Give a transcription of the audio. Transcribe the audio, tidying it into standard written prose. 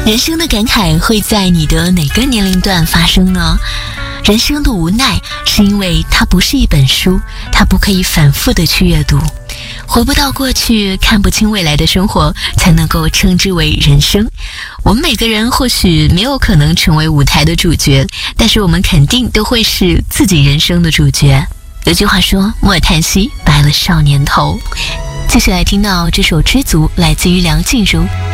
人生的感慨会在你的哪个年龄段发生呢？人生的无奈是因为它不是一本书，它不可以反复的去阅读。回不到过去，看不清未来的生活才能够称之为人生。我们每个人或许没有可能成为舞台的主角，但是我们肯定都会是自己人生的主角。有句话说，莫叹息，白了少年头。接下来听到这首《知足》，来自于梁静茹。